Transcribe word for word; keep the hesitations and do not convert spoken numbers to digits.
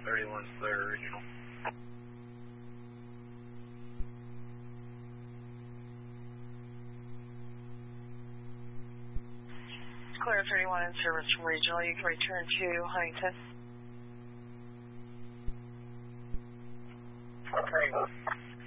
thirty-one clear original. Clear thirty-one in service from regional. You can return to Huntington. Okay.